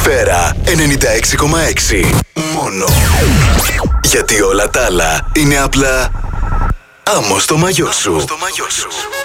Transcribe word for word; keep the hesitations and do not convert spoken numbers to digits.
Σφαίρα ενενήντα έξι κόμμα έξι. Μόνο. Γιατί όλα τα άλλα είναι απλά άμμο στο μαγιό σου.